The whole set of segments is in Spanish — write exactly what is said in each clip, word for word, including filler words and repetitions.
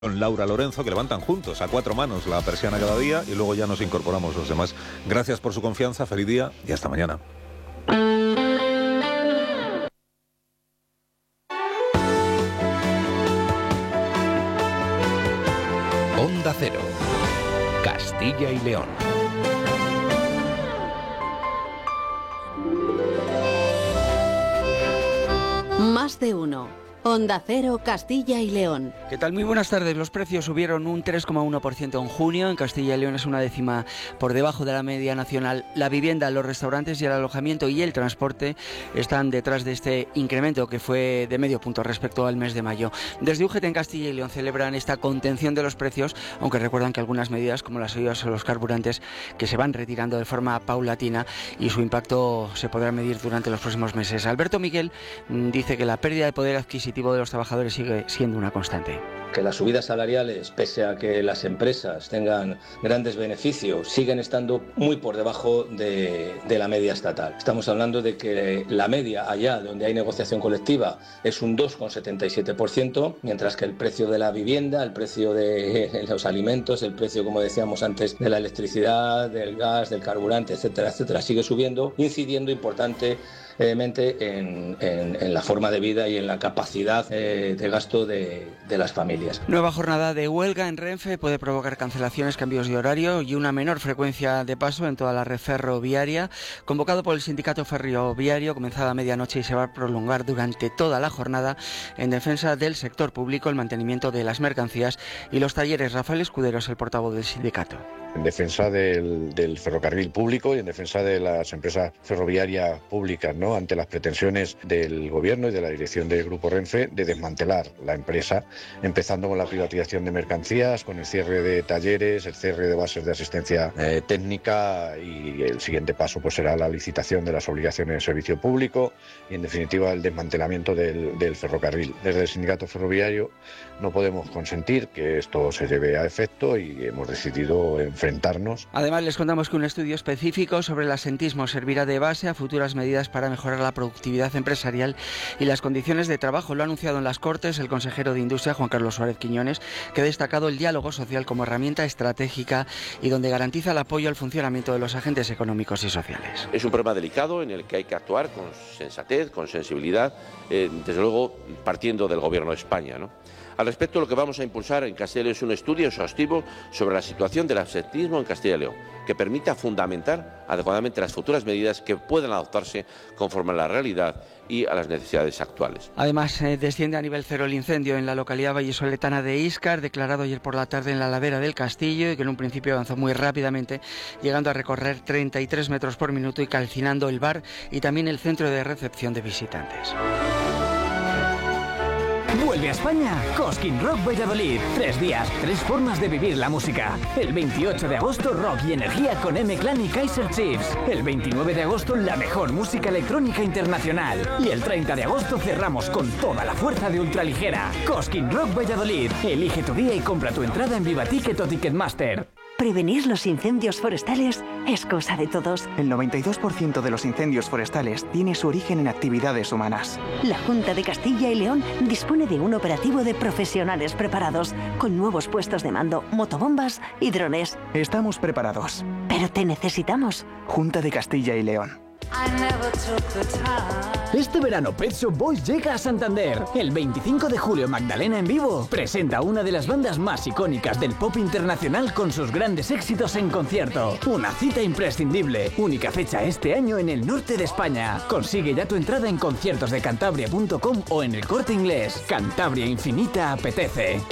Con Laura Lorenzo, que levantan juntos a cuatro manos la persiana cada día y luego ya nos incorporamos los demás. Gracias por su confianza, feliz día y hasta mañana. Onda Cero, Castilla y León. Más de uno. Onda Cero, Castilla y León. ¿Qué tal? Muy buenas tardes. Los precios subieron un tres coma uno por ciento en junio. En Castilla y León es una décima por debajo de la media nacional. La vivienda, los restaurantes y el alojamiento y el transporte están detrás de este incremento que fue de medio punto respecto al mes de mayo. Desde U G T en Castilla y León celebran esta contención de los precios, aunque recuerdan que algunas medidas como las ayudas a los carburantes que se van retirando de forma paulatina y su impacto se podrá medir durante los próximos meses. Alberto Miguel dice que la pérdida de poder adquisitivo de los trabajadores sigue siendo una constante. Que las subidas salariales, pese a que las empresas tengan grandes beneficios, siguen estando muy por debajo de, de la media estatal. Estamos hablando de que la media allá donde hay negociación colectiva es un dos coma setenta y siete por ciento, mientras que el precio de la vivienda, el precio de los alimentos, el precio, como decíamos antes, de la electricidad, del gas, del carburante, etcétera, etcétera, sigue subiendo, incidiendo importante En, en, en la forma de vida y en la capacidad eh, de gasto de, de las familias. Nueva jornada de huelga en Renfe puede provocar cancelaciones, cambios de horario y una menor frecuencia de paso en toda la red ferroviaria. Convocado por el sindicato ferroviario, comenzada a medianoche y se va a prolongar durante toda la jornada en defensa del sector público, el mantenimiento de las mercancías y los talleres. Rafael Escudero es el portavoz del sindicato. En defensa del, del ferrocarril público y en defensa de las empresas ferroviarias públicas, ¿no?, ante las pretensiones del Gobierno y de la dirección del Grupo Renfe de desmantelar la empresa, empezando con la privatización de mercancías, con el cierre de talleres, el cierre de bases de asistencia eh, técnica, y el siguiente paso pues será la licitación de las obligaciones de servicio público y, en definitiva, el desmantelamiento del, del ferrocarril. Desde el sindicato ferroviario no podemos consentir que esto se lleve a efecto y hemos decidido enfrentarnos. Además, les contamos que un estudio específico sobre el asentismo servirá de base a futuras medidas para mejorar la productividad empresarial y las condiciones de trabajo. Lo ha anunciado en las Cortes el consejero de Industria, Juan Carlos Suárez Quiñones, que ha destacado el diálogo social como herramienta estratégica y donde garantiza el apoyo al funcionamiento de los agentes económicos y sociales. Es un problema delicado en el que hay que actuar con sensatez, con sensibilidad, eh, desde luego partiendo del Gobierno de España, ¿no? Al respecto, lo que vamos a impulsar en Castilla y León es un estudio exhaustivo sobre la situación del absentismo en Castilla y León, que permita fundamentar adecuadamente las futuras medidas que puedan adoptarse conforme a la realidad y a las necesidades actuales. Además, eh, desciende a nivel cero el incendio en la localidad vallisoletana de Íscar, declarado ayer por la tarde en la ladera del Castillo, y que en un principio avanzó muy rápidamente, llegando a recorrer treinta y tres metros por minuto y calcinando el bar y también el centro de recepción de visitantes. Vuelve a España Cosquín Rock Valladolid. Tres días, tres formas de vivir la música. El veintiocho de agosto, rock y energía con M-Clan y Kaiser Chiefs. El veintinueve de agosto, la mejor música electrónica internacional. Y el treinta de agosto cerramos con toda la fuerza de ultraligera. Cosquín Rock Valladolid. Elige tu día y compra tu entrada en Vivaticket o Ticketmaster. Prevenir los incendios forestales es cosa de todos. El noventa y dos por ciento de los incendios forestales tiene su origen en actividades humanas. La Junta de Castilla y León dispone de un operativo de profesionales preparados, con nuevos puestos de mando, motobombas y drones. Estamos preparados. Pero te necesitamos. Junta de Castilla y León. Este verano Pet Shop Boys llega a Santander. El veinticinco de julio Magdalena en vivo presenta una de las bandas más icónicas del pop internacional con sus grandes éxitos en concierto. Una cita imprescindible. Única fecha este año en el norte de España. Consigue ya tu entrada en conciertos de cantabria punto com o en El Corte Inglés. Cantabria Infinita apetece.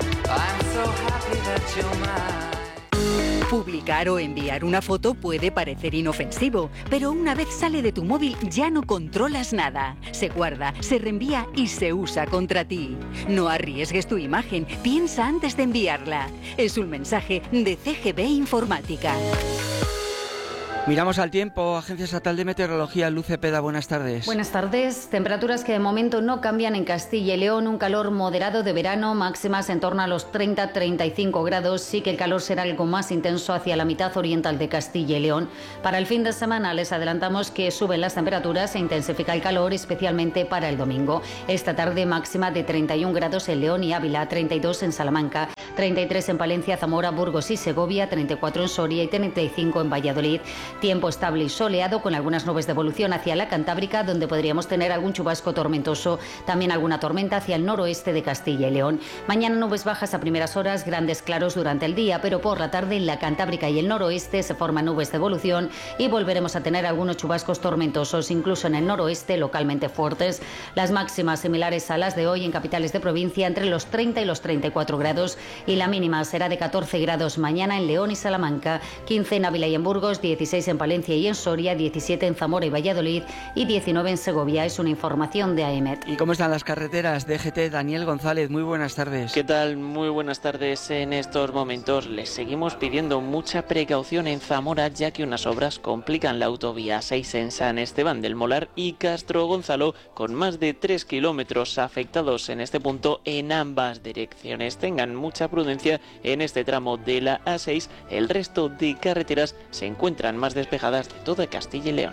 Publicar o enviar una foto puede parecer inofensivo, pero una vez sale de tu móvil ya no controlas nada. Se guarda, se reenvía y se usa contra ti. No arriesgues tu imagen, piensa antes de enviarla. Es un mensaje de C G B Informática. Miramos al tiempo. Agencia Estatal de Meteorología, Luz Cepeda, buenas tardes. Buenas tardes. Temperaturas que de momento no cambian en Castilla y León. Un calor moderado de verano, máximas en torno a los treinta a treinta y cinco grados. Sí que el calor será algo más intenso hacia la mitad oriental de Castilla y León. Para el fin de semana les adelantamos que suben las temperaturas e intensifica el calor, especialmente para el domingo. Esta tarde máxima de treinta y un grados en León y Ávila, treinta y dos en Salamanca, treinta y tres en Palencia, Zamora, Burgos y Segovia, treinta y cuatro en Soria y treinta y cinco en Valladolid. Tiempo estable y soleado con algunas nubes de evolución hacia la Cantábrica, donde podríamos tener algún chubasco tormentoso, también alguna tormenta hacia el noroeste de Castilla y León. Mañana nubes bajas a primeras horas, grandes claros durante el día, pero por la tarde en la Cantábrica y el noroeste se forman nubes de evolución y volveremos a tener algunos chubascos tormentosos, incluso en el noroeste, localmente fuertes. Las máximas similares a las de hoy en capitales de provincia, entre los treinta y los treinta y cuatro grados, y la mínima será de catorce grados mañana en León y Salamanca, quince en Ávila y en Burgos, dieciséis en Palencia y en Soria, diecisiete en Zamora y Valladolid y diecinueve en Segovia. Es una información de A E M E T. ¿Y cómo están las carreteras? D G T, Daniel González, muy buenas tardes. ¿Qué tal? Muy buenas tardes. En estos momentos les seguimos pidiendo mucha precaución en Zamora, ya que unas obras complican la autovía seis en San Esteban del Molar y Castro Gonzalo, con más de tres kilómetros afectados en este punto en ambas direcciones. Tengan mucha prudencia en este tramo de la A seis. El resto de carreteras se encuentran más despejadas de toda Castilla y León.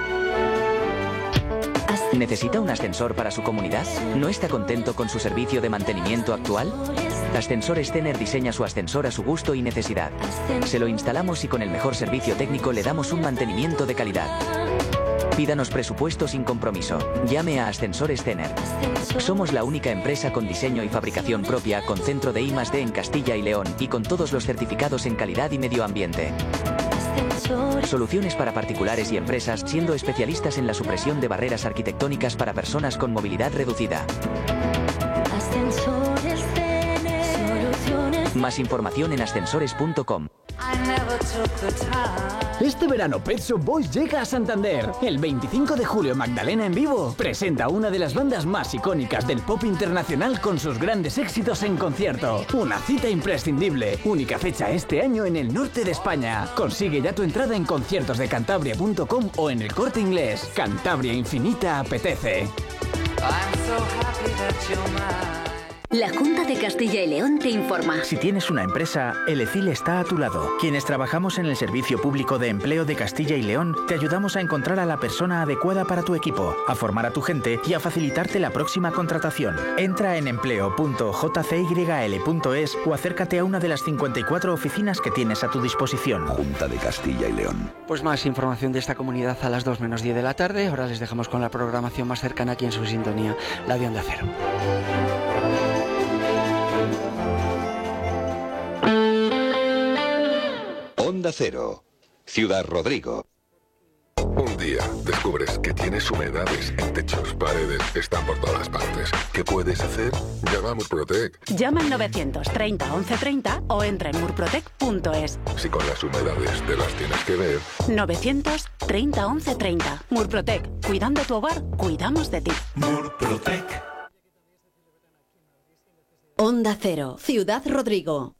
¿Necesita un ascensor para su comunidad? ¿No está contento con su servicio de mantenimiento actual? Ascensores Tener diseña su ascensor a su gusto y necesidad. Se lo instalamos y con el mejor servicio técnico le damos un mantenimiento de calidad. Pídanos presupuesto sin compromiso. Llame a Ascensores Tener. Somos la única empresa con diseño y fabricación propia, con centro de I más D en Castilla y León y con todos los certificados en calidad y medio ambiente. Soluciones para particulares y empresas, siendo especialistas en la supresión de barreras arquitectónicas para personas con movilidad reducida. Más información en ascensores punto com. Este verano Pet Shop Boys llega a Santander. El veinticinco de julio Magdalena en vivo presenta una de las bandas más icónicas del pop internacional con sus grandes éxitos en concierto. Una cita imprescindible. Única fecha este año en el norte de España. Consigue ya tu entrada en conciertos de cantabria punto com o en El Corte Inglés. Cantabria Infinita apetece. La Junta de Castilla y León te informa. Si tienes una empresa, el E C I L está a tu lado. Quienes trabajamos en el Servicio Público de Empleo de Castilla y León, te ayudamos a encontrar a la persona adecuada para tu equipo, a formar a tu gente y a facilitarte la próxima contratación. Entra en empleo punto j c y l punto es o acércate a una de las cincuenta y cuatro oficinas que tienes a tu disposición. Junta de Castilla y León. Pues más información de esta comunidad a las dos menos diez de la tarde. Ahora les dejamos con la programación más cercana aquí en su sintonía, la de Onda Cero. Onda Cero, Ciudad Rodrigo. Un día descubres que tienes humedades en techos, paredes, están por todas partes. ¿Qué puedes hacer? Llama a Murprotec. Llama al novecientos treinta once treinta o entra en murprotec punto es. Si con las humedades te las tienes que ver. novecientos treinta once treinta. Murprotec. Cuidando tu hogar, cuidamos de ti. Murprotec. Onda Cero, Ciudad Rodrigo.